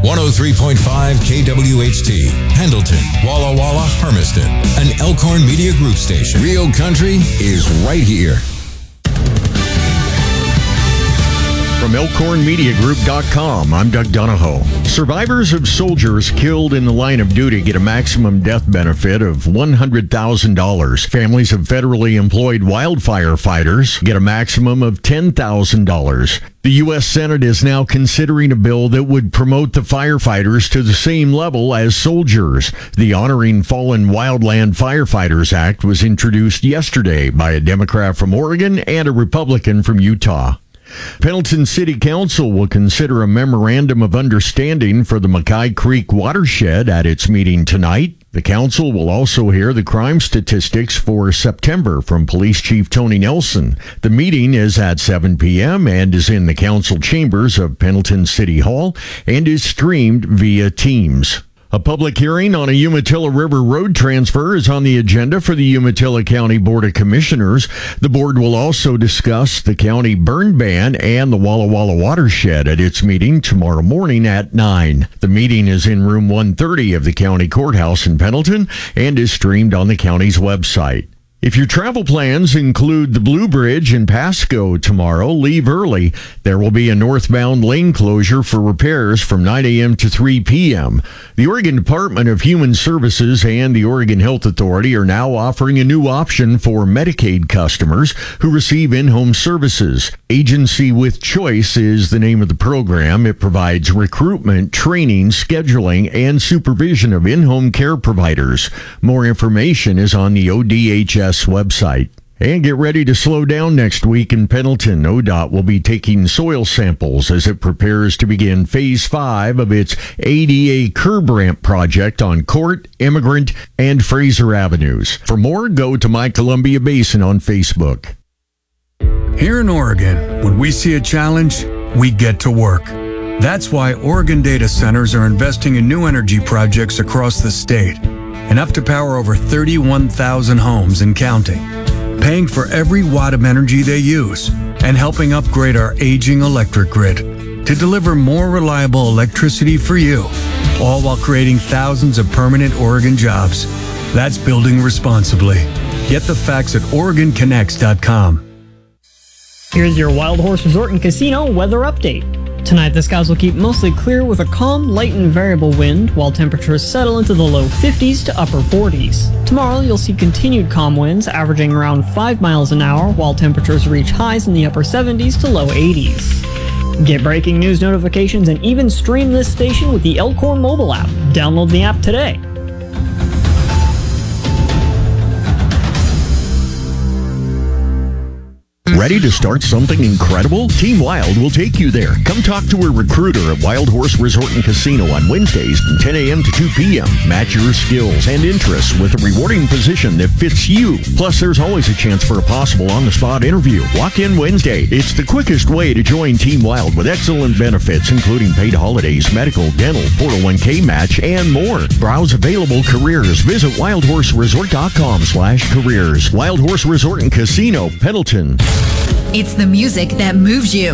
103.5 KWHT, Pendleton, Walla Walla, Hermiston, an Elkhorn Media Group station. Real country is right here. From ElkhornMediaGroup.com, I'm Doug Donahoe. Survivors of soldiers killed in the line of duty get a maximum death benefit of $100,000. Families of federally employed wildfire fighters get a maximum of $10,000. The U.S. Senate is now considering a bill that would promote the firefighters to the same level as soldiers. The Honoring Fallen Wildland Firefighters Act was introduced yesterday by a Democrat from Oregon and a Republican from Utah. Pendleton City Council will consider a memorandum of understanding for the Mackay Creek watershed at its meeting tonight. The council will also hear the crime statistics for September from Police Chief Tony Nelson. The meeting is at 7 p.m. and is in the council chambers of Pendleton City Hall and is streamed via Teams. A public hearing on a Umatilla River road transfer is on the agenda for the Umatilla County Board of Commissioners. The board will also discuss the county burn ban and the Walla Walla watershed at its meeting tomorrow morning at 9. The meeting is in room 130 of the county courthouse in Pendleton and is streamed on the county's website. If your travel plans include the Blue Bridge in Pasco tomorrow, leave early. There will be a northbound lane closure for repairs from 9 a.m. to 3 p.m. The Oregon Department of Human Services and the Oregon Health Authority are now offering a new option for Medicaid customers who receive in-home services. Agency with Choice is the name of the program. It provides recruitment, training, scheduling, and supervision of in-home care providers. More information is on the ODHS website. And get ready to slow down next week in Pendleton. ODOT will be taking soil samples as it prepares to begin Phase 5 of its ADA curb ramp project on Court, Immigrant, and Fraser Avenues. For more, go to My Columbia Basin on Facebook. Here in Oregon, when we see a challenge, we get to work. That's why Oregon data centers are investing in new energy projects across the state, enough to power over 31,000 homes and counting, paying for every watt of energy they use, and helping upgrade our aging electric grid to deliver more reliable electricity for you, all while creating thousands of permanent Oregon jobs. That's building responsibly. Get the facts at OregonConnects.com. Here's your Wild Horse Resort and Casino weather update. Tonight, the skies will keep mostly clear with a calm, light and variable wind, while temperatures settle into the low 50s to upper 40s. Tomorrow, you'll see continued calm winds averaging around 5 miles an hour, while temperatures reach highs in the upper 70s to low 80s. Get breaking news notifications and even stream this station with the Elkhorn mobile app. Download the app today. Ready to start something incredible? Team Wild will take you there. Come talk to a recruiter at Wild Horse Resort and Casino on Wednesdays from 10 a.m. to 2 p.m. Match your skills and interests with a rewarding position that fits you. Plus, there's always a chance for a possible on-the-spot interview. Walk in Wednesday. It's the quickest way to join Team Wild with excellent benefits, including paid holidays, medical, dental, 401k match, and more. Browse available careers. Visit wildhorseresort.com/careers. Wild Horse Resort and Casino, Pendleton. It's the music that moves you.